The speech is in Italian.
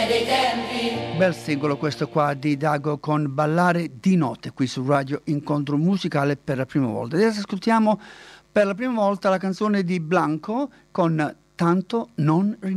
dei tempi. Bel singolo questo qua di Dago con Ballare di notte qui su Radio Incontro Musicale per la prima volta. Adesso ascoltiamo per la prima volta la canzone di Blanco con Tanto non